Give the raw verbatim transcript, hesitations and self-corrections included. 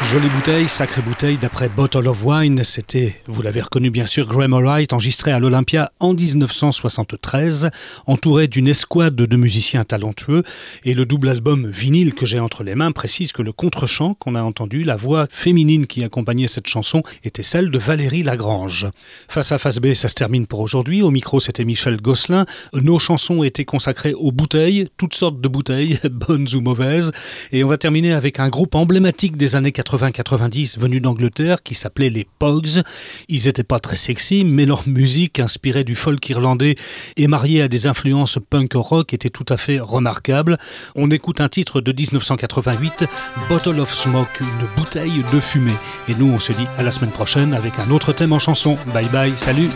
Jolie bouteille, sacrée bouteille d'après Bottle of Wine, c'était, vous l'avez reconnu bien sûr, Graham Allwright, enregistré à l'Olympia en dix-neuf cent soixante-treize, entouré d'une escouade de musiciens talentueux, et le double album vinyle que j'ai entre les mains précise que le contre-chant qu'on a entendu, la voix féminine qui accompagnait cette chanson, était celle de Valérie Lagrange. Face à Face B, ça se termine pour aujourd'hui. Au micro, c'était Michel Gosselin. Nos chansons étaient consacrées aux bouteilles, toutes sortes de bouteilles, bonnes ou mauvaises, et on va terminer avec un groupe emblématique des années quatre-vingts quatre-vingt-dix venus d'Angleterre qui s'appelait les Pogues. Ils n'étaient pas très sexy, mais leur musique, inspirée du folk irlandais et mariée à des influences punk rock, était tout à fait remarquable. On écoute un titre de dix-neuf cent quatre-vingt-huit, Bottle of Smoke, une bouteille de fumée. Et nous, on se dit à la semaine prochaine avec un autre thème en chanson. Bye bye, salut!